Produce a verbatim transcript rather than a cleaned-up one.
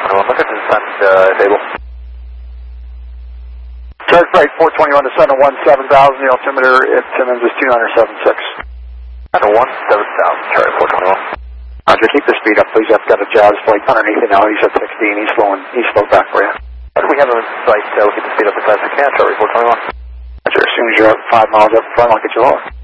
twenty-one, look at the sun, uh, table. Charge flight four twenty-one to Center one seven thousand, the altimeter at Simmons is two nine seven six. Center one seven thousand, Charlie four twenty-one. Roger, keep the speed up, please. I've got a Jazz flight underneath it now. He's at sixteen. He's slowing. He's slowed back for you. How do we have him in sight? Uh, we'll keep the speed up as fast as we can, Charlie four twenty-one. Roger, as soon as you're up five miles up front, I'll get you lower.